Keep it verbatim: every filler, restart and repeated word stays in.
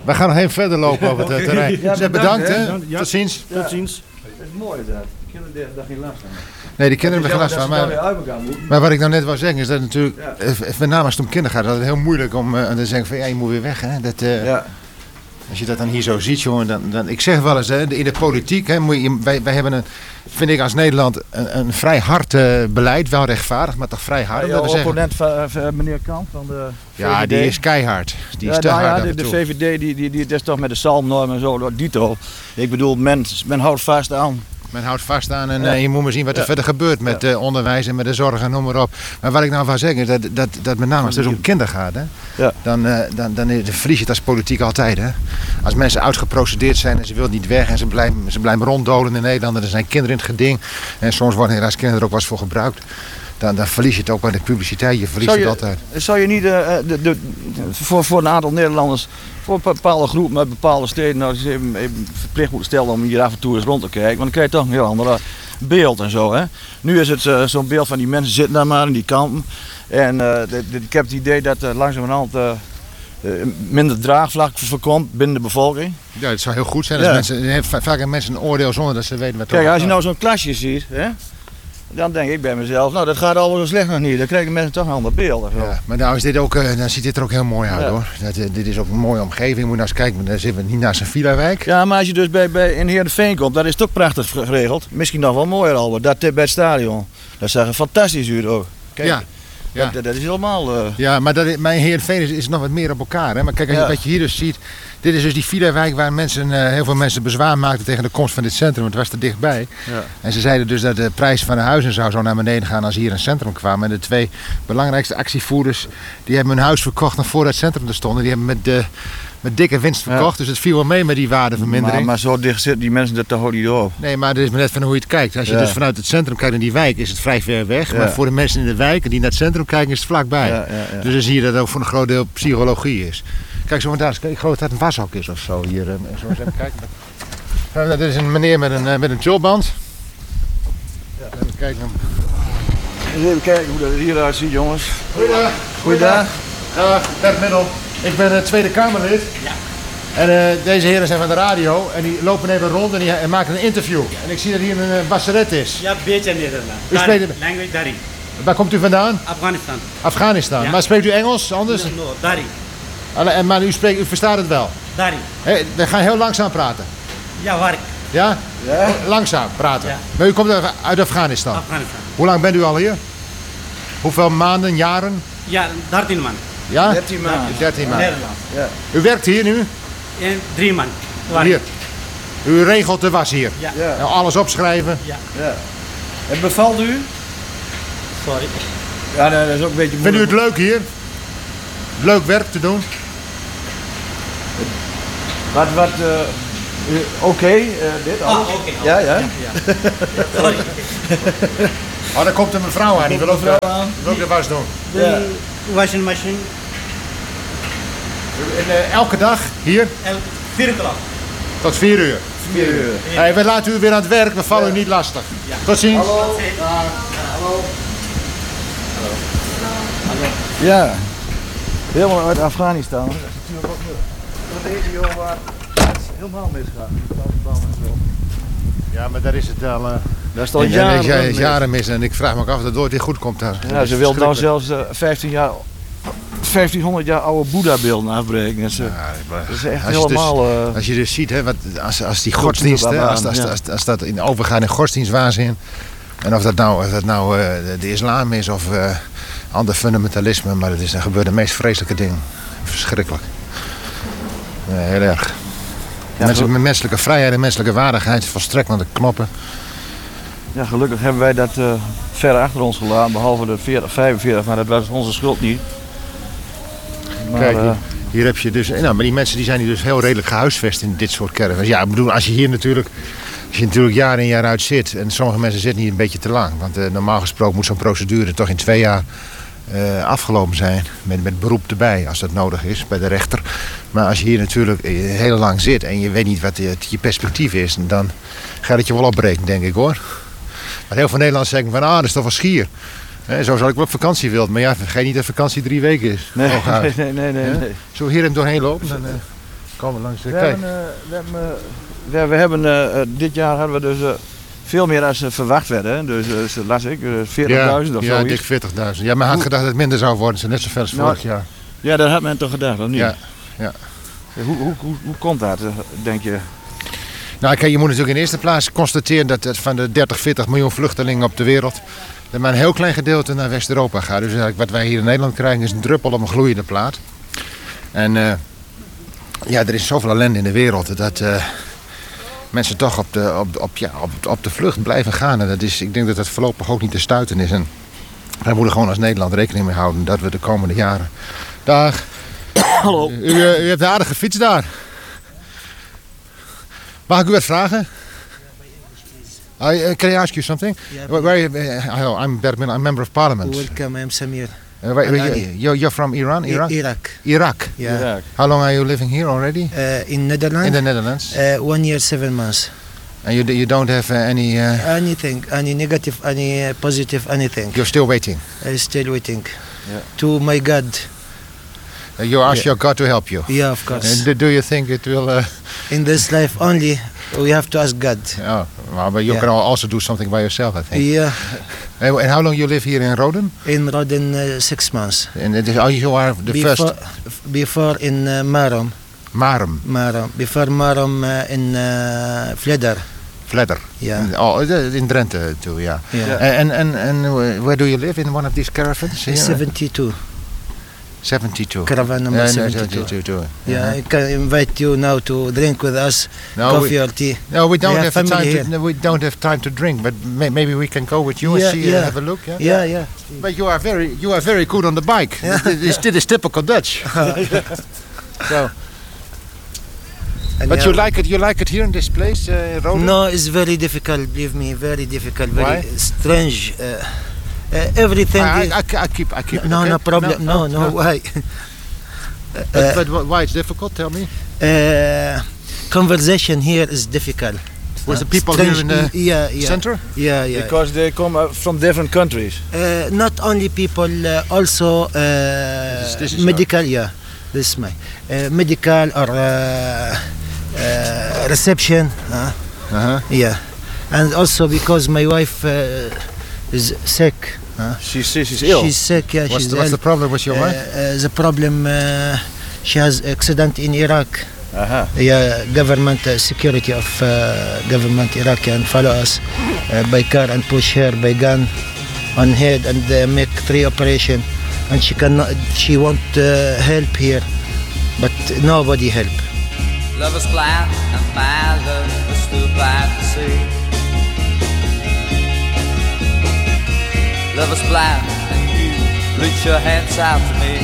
We gaan nog even verder lopen over het okay. terrein. Ja, bedankt, bedankt hè. hè? Ja. Tot ziens. Ja. Tot ziens. Het is mooi dat. De kinderen daar geen last van. Nee, die kinderen hebben geen last van. Maar, maar wat ik nou net wou zeggen is dat natuurlijk, ja. met name als het om kinderen gaat, dat het heel moeilijk om uh, te zeggen van ja, je moet weer weg. Hè? Dat, uh, ja. Als je dat dan hier zo ziet, jongen, dan, dan ik zeg wel eens, hè, in de politiek, hè, moet je, wij, wij hebben een, vind ik als Nederland, een, een vrij hard uh, beleid, wel rechtvaardig, maar toch vrij hard. Ja, opponent van uh, meneer Kamp van de V V D. Ja, die is keihard. Die is ja, te nou hard ja, de, de V V D, die, die, die is toch met de zalmnorm en zo, dito. Ik bedoel, men, men houdt vast aan. Men houdt vast aan en ja. uh, je moet maar zien wat er ja. verder gebeurt met uh, onderwijs en met de zorg en noem maar op. Maar wat ik nou wil zeggen is dat, dat, dat met name als het om kinderen gaat, hè, ja. dan, uh, dan, dan, dan verlies je het als politiek altijd. Hè. Als mensen uitgeprocedeerd zijn en ze willen niet weg en ze blijven, ze blijven ronddolen in Nederland en er zijn kinderen in het geding. En soms worden helaas kinderen er ook wel eens voor gebruikt. Dan, dan verlies je het ook bij de publiciteit, je verliest je, het altijd. Zou je niet uh, de, de, voor, voor een aantal Nederlanders, voor een bepaalde groep met bepaalde steden, nou, even, even verplicht moeten stellen om hier af en toe eens rond te kijken? Want dan krijg je toch een heel ander beeld en zo. Hè? Nu is het uh, zo'n beeld van die mensen zitten daar maar in die kampen. En uh, de, de, ik heb het idee dat er uh, langzamerhand uh, uh, minder draagvlak voorkomt binnen de bevolking. Ja, het zou heel goed zijn. Als ja. mensen, vaak hebben mensen een oordeel zonder dat ze weten wat er Kijk, als je nou zo'n klasje ziet, hè? Dan denk ik bij mezelf, nou dat gaat allemaal zo slecht nog niet. Dan krijgen mensen toch een ander beeld. Ja, maar nou is dit ook, uh, dan ziet dit er ook heel mooi uit, ja. hoor. Dat, uh, dit is ook een mooie omgeving. Je moet nou eens kijken, daar zitten we niet naast een villa-wijk. Ja, maar als je dus bij, bij in Heerenveen komt, dat is het ook prachtig geregeld. Misschien nog wel mooier al, dat bij het stadion. Dat zag er fantastisch uit ook. Kijk, ja. Ja. Dat, dat is helemaal... Uh... Ja, maar dat, mijn Heerenveen is, is nog wat meer op elkaar. Hè? Maar kijk, ja. wat je hier dus ziet, dit is dus die villa-wijk waar mensen, uh, heel veel mensen bezwaar maakten tegen de komst van dit centrum. Het was te dichtbij. Ja. En ze zeiden dus dat de prijs van de huizen zou zo naar beneden gaan als hier in het centrum kwamen. En de twee belangrijkste actievoerders, die hebben hun huis verkocht nog voordat het centrum er stond. En die hebben met de... Met dikke winst verkocht, ja. dus het viel wel mee met die waardevermindering. Maar, maar zo dicht zitten die mensen dat toch niet op. Nee, maar dat is maar net van hoe je het kijkt. Als je ja. dus vanuit het centrum kijkt naar die wijk, is het vrij ver weg. Ja. Maar voor de mensen in de wijk die naar het centrum kijken, is het vlakbij. Ja, ja, ja. Dus dan zie je dat het ook voor een groot deel psychologie is. Kijk, zo daar, ik geloof dat het een washok is of zo hier. Zo eens even kijken. Uh, dit is een meneer met een, uh, met een tulband. Ja, even kijken. Even kijken hoe dat hieruit ziet, jongens. Goeiedag. Goeiedag. Dag, Bert Middel. Ik ben uh, Tweede Kamerlid. Ja. En uh, deze heren zijn van de radio en die lopen even rond en die en maken een interview. Ja. En ik zie dat hier een uh, basseret is. Ja, een beetje Nederland. U spreekt... Language Dari. Waar komt u vandaan? Afghanistan. Afghanistan. Ja. Maar spreekt u Engels anders? No, no Dari. En, maar u, spreekt, u verstaat het wel? Dari. Hey, we gaan heel langzaam praten. Ja, werk. Ja? Ja? Langzaam praten. Ja. Maar u komt uit Afghanistan? Afghanistan. Hoe lang bent u al hier? Hoeveel maanden, jaren? Ja, dertien maanden. Ja? dertien maanden. dertien maanden. Nederland. Ja. U werkt hier nu? In drie maanden. Hier. U regelt de was hier? Ja. Ja. Nou, alles opschrijven? Ja. Ja. En bevalt u? Sorry. Ja, nee, dat is ook een beetje moeilijk. Vindt u het leuk hier? Leuk werk te doen? Wat, wat, uh, oké, okay, uh, dit alles? Ah, oké. Okay. Ja, ja. ja, ja. Sorry. Oh, daar komt een mevrouw aan, die wil ook, de, wil ook de was doen. De ja. washing machine. En, uh, elke dag hier? El, vier uur. Tot vier uur. Vier uur. Hey, we laten u weer aan het werk, we vallen ja. u niet lastig. Ja. Tot ziens. Hallo. Tot ziens. Ja. Hallo. Hallo. Hallo. Ja, helemaal uit Afghanistan. Dat is natuurlijk ook een regio waar het helemaal misgaat. Ja, maar daar is het al, uh, dat is al jaren, ja, is jaren mis en ik vraag me af of het ooit weer goed komt daar. Ja, ze wil nou zelfs uh, vijftien jaar, vijftienhonderd jaar oude Boeddha-beelden afbreken. Dat is, uh, ja, dat is echt als helemaal... Je dus, uh, als je dus ziet, hè, wat, als, als die godsdienst, hè, als, als, als, als dat in overgaat in godsdienstwaanzin, en of dat nou, of dat nou uh, de islam is of uh, ander fundamentalisme, maar het is, er gebeuren de meest vreselijke dingen. Verschrikkelijk. Uh, heel erg. Ja, Mensen, met menselijke vrijheid en menselijke waardigheid volstrekt naar de knoppen. Ja, gelukkig hebben wij dat uh, ver achter ons gelaten, behalve de veertig, vijfenveertig, maar dat was onze schuld niet. Maar, Kijk, hier, hier heb je dus, nou, maar die mensen die zijn hier dus heel redelijk gehuisvest in dit soort caravans. Ja, ik bedoel, als je hier natuurlijk, als je natuurlijk jaar in jaar uit zit, en sommige mensen zitten hier een beetje te lang, want uh, normaal gesproken moet zo'n procedure toch in twee jaar Uh, afgelopen zijn, met, met beroep erbij als dat nodig is bij de rechter. Maar als je hier natuurlijk heel lang zit en je weet niet wat je, je perspectief is, dan gaat het je wel opbreken, denk ik hoor. Maar heel veel Nederlanders zeggen van, ah, dat is toch wel schier. He, zo zal ik wel op vakantie willen, maar ja, vergeet niet dat vakantie drie weken is. Nee, nee, nee, nee, nee, nee. nee. Zullen we hier hem doorheen lopen? Dan, uh... Komen langs de We kijk. hebben, uh, we hebben, uh, we, we hebben uh, uh, dit jaar hadden we dus uh, veel meer dan ze verwacht werden. Hè? Dus uh, ze las ik, uh, veertigduizend of ja, zoiets. dik veertigduizend. Ja, men had Hoe- gedacht dat het minder zou worden. Ze net zoveel als Nou, vorig jaar. Ja, dat had men toch gedacht, of niet? Ja, ja. Hoe, hoe, hoe, hoe komt dat, uh, denk je? Nou, kijk, je moet natuurlijk in eerste plaats constateren dat het van de dertig, veertig miljoen vluchtelingen op de wereld, dat maar een heel klein gedeelte naar West-Europa gaat. Dus eigenlijk wat wij hier in Nederland krijgen is een druppel op een gloeiende plaat. En uh, ja, er is zoveel ellende in de wereld dat uh, mensen toch op de, op, op, ja, op, op de vlucht blijven gaan. En dat is, ik denk dat dat voorlopig ook niet te stuiten is. En wij moeten gewoon als Nederland rekening mee houden dat we de komende jaren... Dag. Hallo. U, u hebt een aardige fiets daar. Mag ik u wat vragen? I, uh, can I ask you something? Yeah, Where, where you, uh, oh, I'm Bergman, I'm member of parliament. Welcome, I'm Samir. Uh, where, where Ali. you, you're, you're from Iran? I- Iraq? Iraq. Iraq. Yeah. Ja. How long are you living here already? Uh, in Netherlands. In the Netherlands. Uh, one year, seven months. And you, you don't have uh, any... Uh, Anything, any negative, any uh, positive, anything. you're still waiting. I'm still waiting. Yeah. To my God. Uh, you ask Yeah. your God to help you. Yeah, of course. And do, do you think it will... Uh, In this life only, we have to ask God. oh, well, but you Yeah. can al- also do something by yourself, I think. Yeah. And, and how long you live here in Roden? In Roden, uh, six months. And it is, oh, you are the before, first... f- before in uh, Marum. Marum. Marum. Before Marum uh, in uh, Vledder. Vledder. Yeah. Oh, in Drenthe too, yeah. Yeah. And, and, and where do you live? In one of these caravans? Here? seventy-two. seventy-two. Caravan number Yeah, no, seventy-two. seventy-two. Yeah, I can invite you now to drink with us, No, coffee we, or tea. no, we don't We have, have the time family to. here. No, we don't have time to drink, but may, maybe we can go with you Yeah, and see, uh, yeah. have a look. Yeah. Yeah, yeah. But you are very, you are very good on the bike. This, this, this is typical Dutch. So, And but yeah, you like it. You like it here in this place, uh, Roden? No, it's very difficult. Believe me, very difficult. Very Why? strange. Uh, uh, everything. I, is- I, I keep, I keep. it, no, okay? no problem. No, no. Why? But, but wh- why it's difficult? Tell me. Uh, conversation here is difficult. With Uh, the people here in the yeah, yeah, center? Yeah, yeah. Because they come uh, from different countries. Uh, not only people, uh, also uh, is- this is medical. Yeah, this is my uh, medical or uh, uh, reception. Uh, Uh-huh. yeah, and also because my wife uh, is sick. Uh, She's, she's ill. She's sick. Yeah, What's, she's the, what's ill. the problem with your Uh, wife? uh, the problem. Uh, she has accident in Iraq. Aha. Yeah, government uh, security of uh, government Iraq can follow us uh, by car and push her by gun on head and uh, make three operation, and she cannot. She want uh, help here, but nobody help. Love is blind and my love is too blind to see. Love is blind and you reach your hands out to me.